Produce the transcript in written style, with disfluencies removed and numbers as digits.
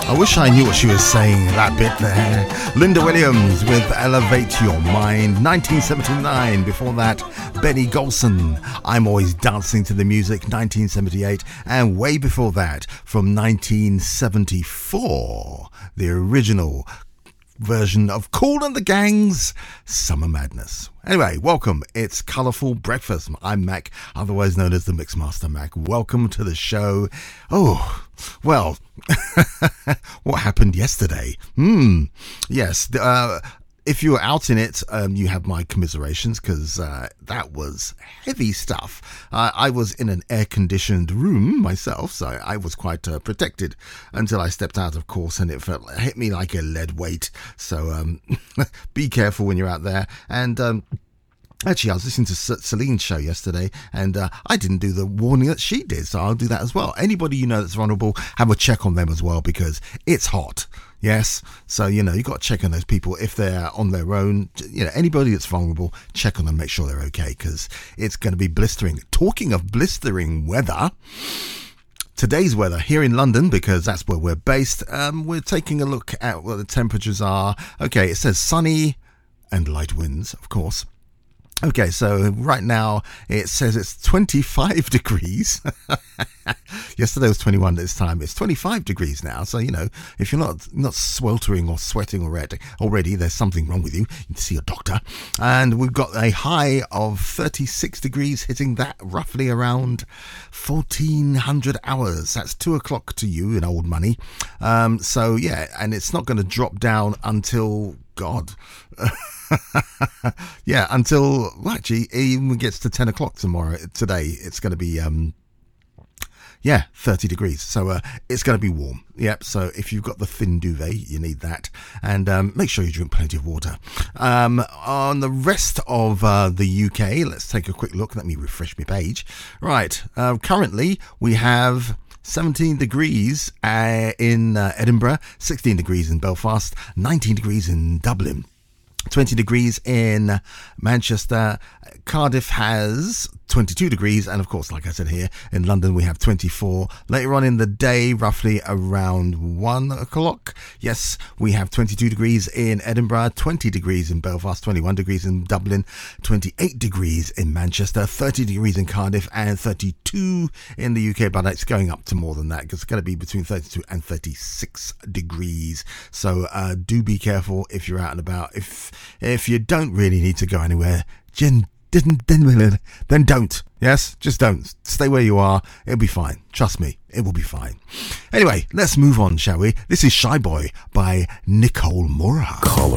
I wish I knew what she was saying, that bit there. Linda Williams with Elevate Your Mind, 1979. Before that, Benny Golson, I'm Always Dancing to the Music, 1978. And way before that, from 1974, the original version of Kool and the Gang's Summer Madness. Anyway, welcome. It's Colourful Breakfast. I'm Mac, otherwise known as the Mixmaster Mac. Welcome to the show. Oh, well, what happened yesterday? Yes, if you were out in it, you have my commiserations, because that was heavy stuff. I was in an air-conditioned room myself, so I was quite protected until I stepped out, of course, and it hit me like a lead weight. So be careful when you're out there. And actually, I was listening to Celine's show yesterday, and I didn't do the warning that she did, so I'll do that as well. Anybody you know that's vulnerable, have a check on them as well, because it's hot. Yes, so you got to check on those people if they're on their own. Anybody that's vulnerable, check on them, make sure they're okay, because it's going to be blistering. Talking of blistering weather, today's weather here in London, because that's where we're based, we're taking a look at what the temperatures are. Okay, it says sunny and light winds, of course. Okay, so right now it says it's 25 degrees. Yesterday was 21 this time. It's 25 degrees now. So, if you're not sweltering or sweating already, there's something wrong with you. You need to see a doctor. And we've got a high of 36 degrees, hitting that roughly around 1400 hours. That's 2 o'clock to you in old money. So, yeah, and it's not going to drop down until, God... yeah, until actually it even gets to 10 o'clock today. It's going to be 30 degrees, so it's going to be warm. Yep, so if you've got the thin duvet, you need that, and make sure you drink plenty of water. On the rest of the UK, let's take a quick look. Let me refresh my page. Right, currently we have 17 degrees in Edinburgh, 16 degrees in Belfast, 19 degrees in Dublin, 20 degrees in Manchester. Cardiff has 22 degrees, and of course, like I said, here in London we have 24. Later on in the day, roughly around 1 o'clock, yes, we have 22 degrees in Edinburgh, 20 degrees in Belfast, 21 degrees in Dublin, 28 degrees in Manchester, 30 degrees in Cardiff, and 32 in the UK, but it's going up to more than that, because it's going to be between 32 and 36 degrees. So do be careful if you're out and about. If you don't really need to go anywhere, then don't. Yes, just don't. Stay where you are. It'll be fine. Trust me, it will be fine. Anyway, let's move on, shall we? This is Shy Boy by Nicole Mora. Color.